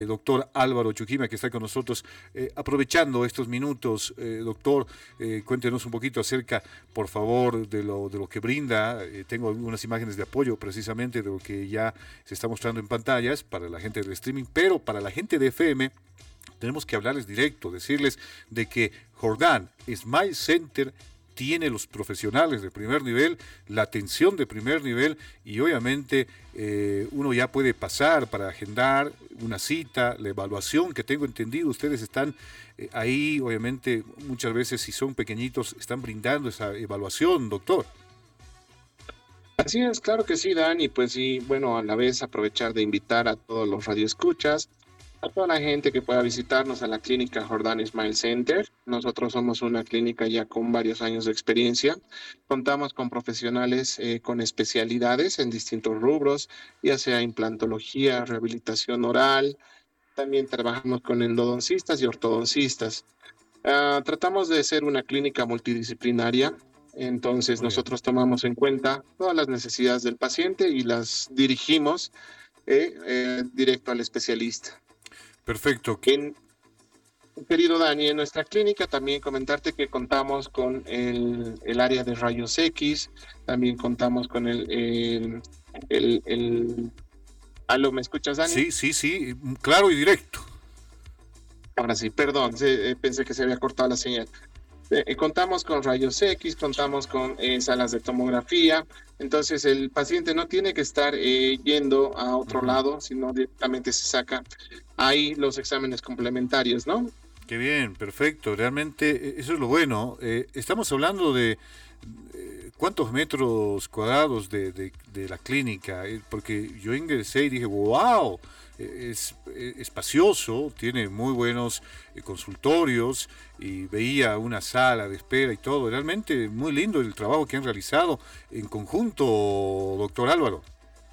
doctor Álvaro Chujime, que está con nosotros. Aprovechando estos minutos, doctor, cuéntenos un poquito acerca, por favor, de lo que brinda. Tengo algunas imágenes de apoyo precisamente de lo que ya se está mostrando en pantallas para la gente del streaming, pero para la gente de FM tenemos que hablarles directo, decirles de que Jordán Smile Center tiene los profesionales de primer nivel, la atención de primer nivel y obviamente uno ya puede pasar para agendar una cita, la evaluación que tengo entendido, ustedes están ahí, obviamente muchas veces si son pequeñitos están brindando esa evaluación, doctor. Así es, claro que sí, Dani, pues sí, bueno, a la vez aprovechar de invitar a todos los radioescuchas, a toda la gente que pueda visitarnos a la clínica Jordán Smile Center. Nosotros somos una clínica ya con varios años de experiencia. Contamos con profesionales con especialidades en distintos rubros, ya sea implantología, rehabilitación oral. También trabajamos con endodoncistas y ortodoncistas. Tratamos de ser una clínica multidisciplinaria. Entonces Muy bien. nosotros tomamos en cuenta todas las necesidades del paciente y las dirigimos directo al especialista. Perfecto. En, Querido Dani, en nuestra clínica también comentarte que contamos con el área de rayos X, también contamos con el. ¿Aló, me escuchas, Dani? Sí, sí, sí, claro y directo. Ahora sí, perdón, pensé que se había cortado la señal. Contamos con rayos X, contamos con salas de tomografía, entonces el paciente no tiene que estar yendo a otro Ujú. lado, sino directamente se saca ahí los exámenes complementarios, ¿no? Qué bien, perfecto. Realmente eso es lo bueno. Estamos hablando de cuántos metros cuadrados de la clínica, porque yo ingresé y dije, wow, es espacioso, tiene muy buenos consultorios y veía una sala de espera y todo. Realmente muy lindo el trabajo que han realizado en conjunto, doctor Álvaro.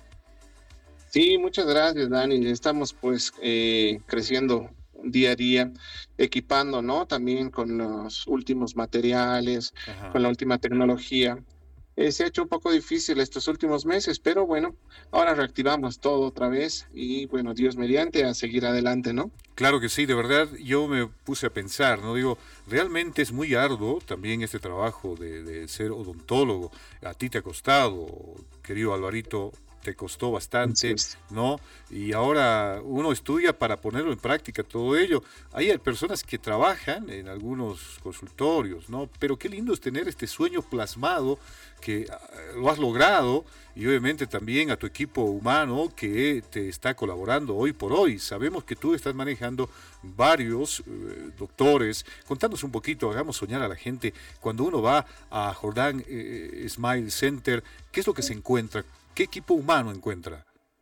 Sí, muchas gracias, Dani. Estamos pues creciendo día a día, equipando, ¿no? También con los últimos materiales, Ajá. con la última tecnología. Se ha hecho un poco difícil estos últimos meses, pero bueno, ahora reactivamos todo otra vez y bueno, Dios mediante, a seguir adelante, ¿no? Claro que sí, de verdad yo me puse a pensar, ¿no? Digo, realmente es muy arduo también este trabajo de ser odontólogo. A ti te ha costado, querido Alvarito, te costó Así bastante, es. ¿no? Y ahora uno estudia para ponerlo en práctica todo ello. Hay personas que trabajan en algunos consultorios, ¿no? Pero qué lindo es tener este sueño plasmado que lo has logrado y obviamente también a tu equipo humano que te está colaborando hoy por hoy. Sabemos que tú estás manejando varios doctores. Contanos un poquito, hagamos soñar a la gente. Cuando uno va a Jordán Smile Center, ¿qué es lo que se encuentra? ¿Qué equipo humano encuentra?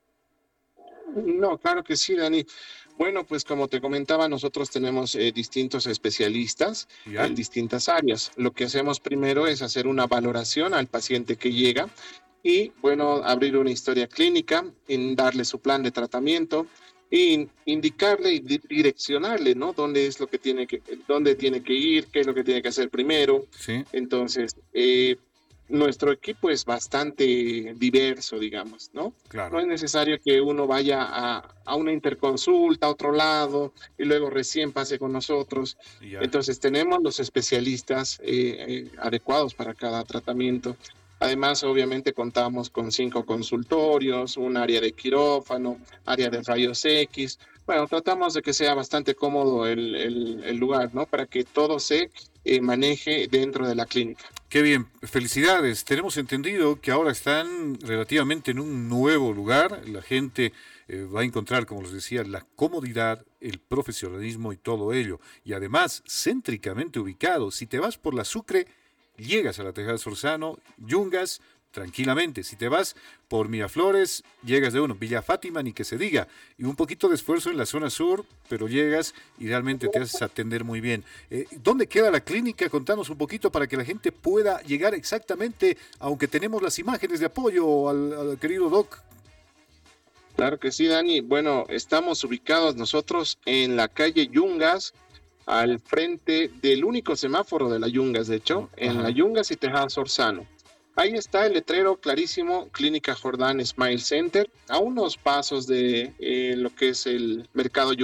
No, claro que sí, Dani. Bueno, pues como te comentaba, nosotros tenemos distintos especialistas ¿Ya? en distintas áreas. Lo que hacemos primero es hacer una valoración al paciente que llega y, bueno, abrir una historia clínica, en darle su plan de tratamiento e indicarle y direccionarle, ¿no? Dónde es lo que dónde tiene que ir, qué es lo que tiene que hacer primero. Sí, Entonces, nuestro equipo es bastante diverso, digamos, ¿no? No claro. es necesario que uno vaya a una interconsulta a otro lado y luego recién pase con nosotros. Ya. Entonces tenemos los especialistas adecuados para cada tratamiento. Además, obviamente contamos con 5 consultorios, un área de quirófano, área de rayos X. Bueno, tratamos de que sea bastante cómodo el lugar, ¿no? Para que todo se maneje dentro de la clínica. Qué bien, felicidades. Tenemos entendido que ahora están relativamente en un nuevo lugar. La gente va a encontrar, como les decía, la comodidad, el profesionalismo y todo ello. Y además, céntricamente ubicado. Si te vas por la Sucre, llegas a la Tejada Sorzano, Yungas, tranquilamente. Si te vas por Miraflores, llegas de uno. Villa Fátima, ni que se diga. Y un poquito de esfuerzo en la zona sur, pero llegas y realmente te haces atender muy bien. ¿Dónde queda la clínica? Contanos un poquito para que la gente pueda llegar exactamente, aunque tenemos las imágenes de apoyo al querido Doc. Claro que sí, Dani. Bueno, estamos ubicados nosotros en la calle Yungas, al frente del único semáforo de la Yungas, de hecho, en la Ajá. Yungas y Tejada Sorzano. Ahí está el letrero clarísimo, Clínica Jordán Smile Center, a unos pasos de lo que es el Mercado